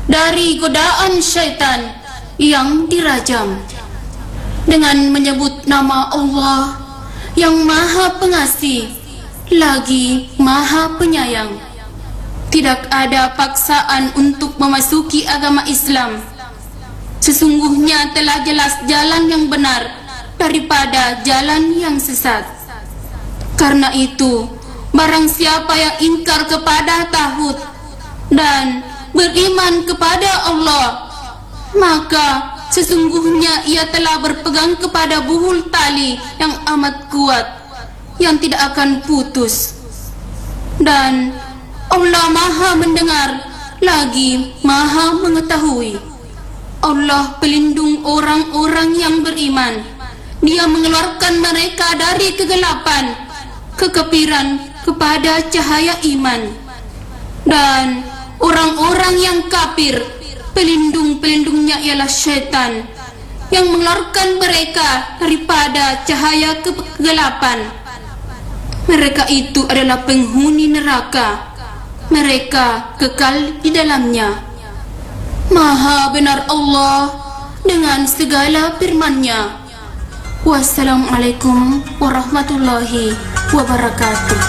dari godaan syaitan yang dirajam dengan menyebut nama Allah yang Maha Pengasih lagi Maha Penyayang. Tidak ada paksaan untuk memasuki agama Islam. Sesungguhnya telah jelas jalan yang benar daripada jalan yang sesat. Karena itu, barang siapa yang ingkar kepada tauhid dan beriman kepada Allah, maka sesungguhnya ia telah berpegang kepada buhul tali yang amat kuat, yang tidak akan putus. Dan Allah Maha mendengar lagi Maha mengetahui. Allah pelindung orang-orang yang beriman. Dia mengeluarkan mereka dari kegelapan, kekafiran kepada cahaya iman. Dan orang-orang yang kafir, pelindung-pelindungnya ialah syaitan yang mengeluarkan mereka daripada cahaya kegelapan. Mereka itu adalah penghuni neraka. Mereka kekal di dalamnya. Maha benar Allah dengan segala firman-Nya. Wassalamualaikum warahmatullahi wabarakatuh.